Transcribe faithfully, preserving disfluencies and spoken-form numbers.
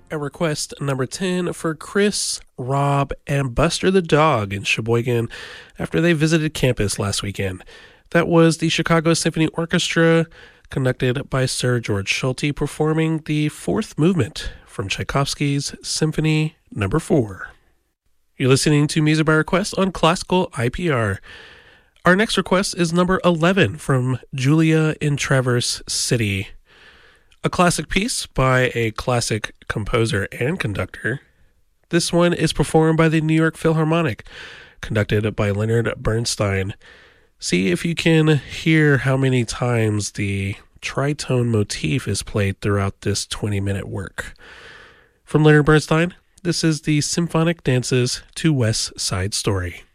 At request number ten for Chris, Rob, and Buster the Dog in Sheboygan after they visited campus last weekend. That was the Chicago Symphony Orchestra, conducted by Sir George Schulte, performing the fourth movement from Tchaikovsky's Symphony Number four. You're listening to Music by Request on Classical I P R. Our next request is number eleven from Julia in Traverse City. A classic piece by a classic composer and conductor. This one is performed by the New York Philharmonic, conducted by Leonard Bernstein. See if you can hear how many times the tritone motif is played throughout this twenty-minute work. From Leonard Bernstein, this is the Symphonic Dances to West Side Story.